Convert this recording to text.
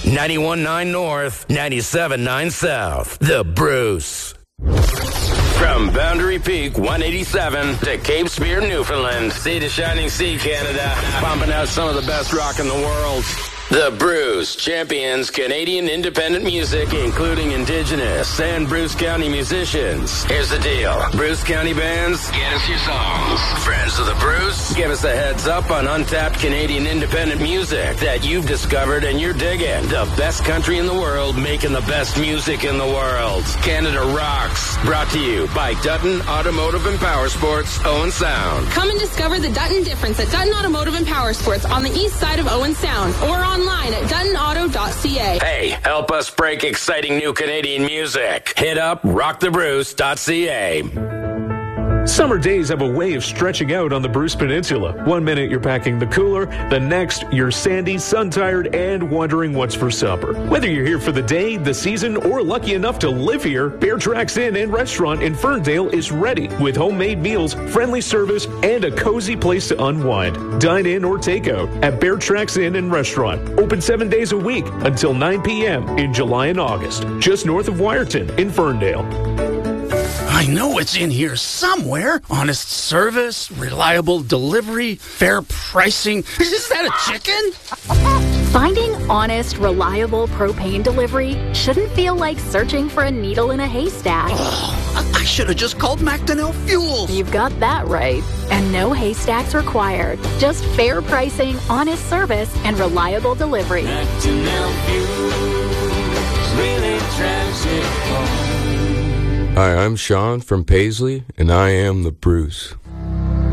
91.9 North, 97.9 South. The Bruce. From Boundary Peak 187 to Cape Spear, Newfoundland. Sea to Shining Sea, Canada. Pumping out some of the best rock in the world. The Bruce champions Canadian independent music, including Indigenous and Bruce County musicians. Here's the deal. Bruce County bands, get us your songs. Friends of the Bruce, give us a heads up on untapped Canadian independent music that you've discovered and you're digging. The best country in the world, making the best music in the world. Canada Rocks, brought to you by Dutton Automotive and Power Sports, Owen Sound. Come and discover the Dutton difference at Dutton Automotive and Power Sports on the east side of Owen Sound, or online at DuttonAuto.ca. Hey, help us break exciting new Canadian music. Hit up rockthebruce.ca. Summer days have a way of stretching out on the Bruce Peninsula. 1 minute you're packing the cooler, the next you're sandy, sun-tired, and wondering what's for supper. Whether you're here for the day, the season, or lucky enough to live here, Bear Tracks Inn and Restaurant in Ferndale is ready with homemade meals, friendly service, and a cozy place to unwind. Dine in or take out at Bear Tracks Inn and Restaurant. Open 7 days a week until 9 p.m. in July and August, just north of Wyerton in Ferndale. I know it's in here somewhere. Honest service, reliable delivery, fair pricing. Is that a chicken? Finding honest, reliable propane delivery shouldn't feel like searching for a needle in a haystack. Oh, I should have just called Macdonell Fuels. You've got that right. And no haystacks required. Just fair pricing, honest service, and reliable delivery. Macdonell Fuels really drives it home. Hi, I'm Sean from Paisley, and I am the Bruce.